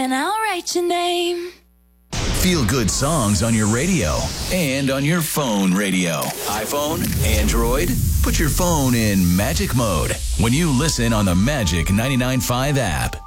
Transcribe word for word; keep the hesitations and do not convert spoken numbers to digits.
and I'll write your name. Feel good songs on your radio and on your phone radio. iPhone, Android, put your phone in magic mode when you listen on the Magic ninety-nine point five app.